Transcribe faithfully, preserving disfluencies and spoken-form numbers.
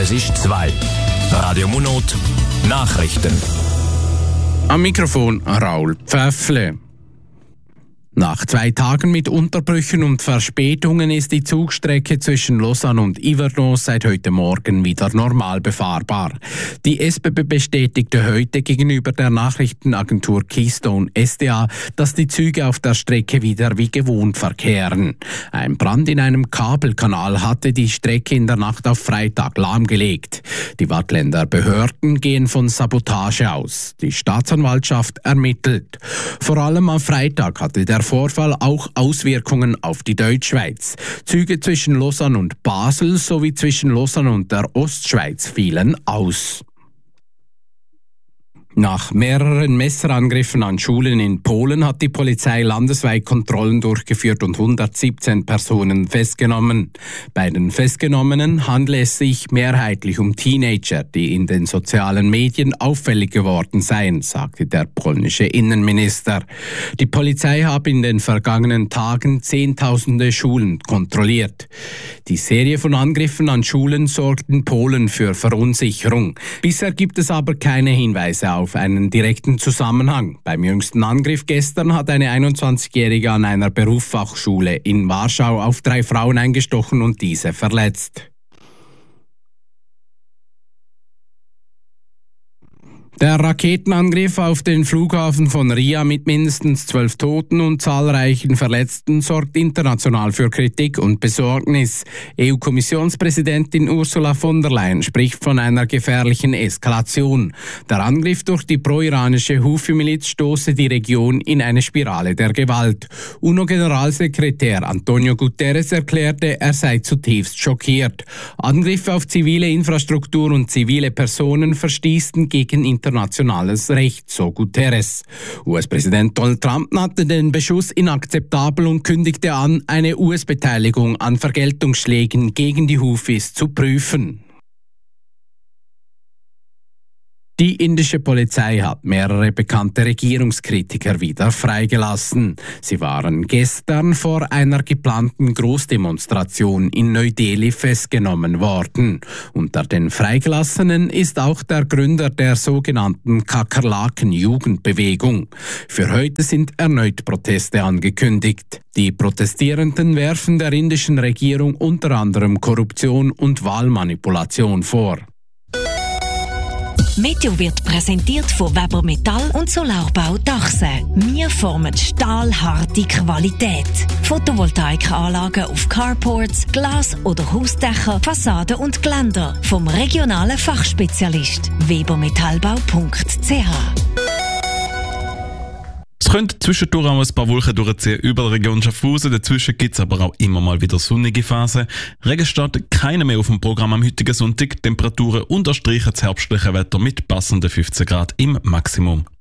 Es ist zwei. Radio Munot Nachrichten. Am Mikrofon Raul Pfäffle. Nach zwei Tagen mit Unterbrüchen und Verspätungen ist die Zugstrecke zwischen Lausanne und Yverdon seit heute Morgen wieder normal befahrbar. Die S B B bestätigte heute gegenüber der Nachrichtenagentur Keystone S D A, dass die Züge auf der Strecke wieder wie gewohnt verkehren. Ein Brand in einem Kabelkanal hatte die Strecke in der Nacht auf Freitag lahmgelegt. Die Waadtländer Behörden gehen von Sabotage aus. Die Staatsanwaltschaft ermittelt. Vor allem am Freitag hatte der Vorfall auch Auswirkungen auf die Deutschschweiz. Züge zwischen Lausanne und Basel sowie zwischen Lausanne und der Ostschweiz fielen aus. Nach mehreren Messerangriffen an Schulen in Polen hat die Polizei landesweit Kontrollen durchgeführt und hundertsiebzehn Personen festgenommen. Bei den Festgenommenen handelt es sich mehrheitlich um Teenager, die in den sozialen Medien auffällig geworden seien, sagte der polnische Innenminister. Die Polizei habe in den vergangenen Tagen Zehntausende Schulen kontrolliert. Die Serie von Angriffen an Schulen sorgt in Polen für Verunsicherung. Bisher gibt es aber keine Hinweise auf einen direkten Zusammenhang. Beim jüngsten Angriff gestern hat eine einundzwanzigjährige an einer Berufsfachschule in Warschau auf drei Frauen eingestochen und diese verletzt. Der Raketenangriff auf den Flughafen von Riga mit mindestens zwölf Toten und zahlreichen Verletzten sorgt international für Kritik und Besorgnis. E U-Kommissionspräsidentin Ursula von der Leyen spricht von einer gefährlichen Eskalation. Der Angriff durch die pro-iranische Houthi-Miliz stoße die Region in eine Spirale der Gewalt. UNO-Generalsekretär Antonio Guterres erklärte, er sei zutiefst schockiert. Angriffe auf zivile Infrastruktur und zivile Personen verstießen gegen internationale internationales Recht, so Guterres. U S-Präsident Donald Trump nannte den Beschuss inakzeptabel und kündigte an, eine U S-Beteiligung an Vergeltungsschlägen gegen die Houthis zu prüfen. Die indische Polizei hat mehrere bekannte Regierungskritiker wieder freigelassen. Sie waren gestern vor einer geplanten Großdemonstration in Neu-Delhi festgenommen worden. Unter den Freigelassenen ist auch der Gründer der sogenannten Kakerlaken-Jugendbewegung. Für heute sind erneut Proteste angekündigt. Die Protestierenden werfen der indischen Regierung unter anderem Korruption und Wahlmanipulation vor. Meteo wird präsentiert von Weber Metall und Solarbau Dachse. Wir formen stahlharte Qualität. Photovoltaikanlagen auf Carports, Glas- oder Hausdächer, Fassaden und Geländer. Vom regionalen Fachspezialist webermetallbau punkt c h. Es könnte zwischendurch auch ein paar Wolken durchziehen über die Region Schaffhausen. Dazwischen gibt es aber auch immer mal wieder sonnige Phasen. Regen steht keine mehr auf dem Programm am heutigen Sonntag. Temperaturen unterstreichen das herbstliche Wetter mit passenden fünfzehn Grad im Maximum.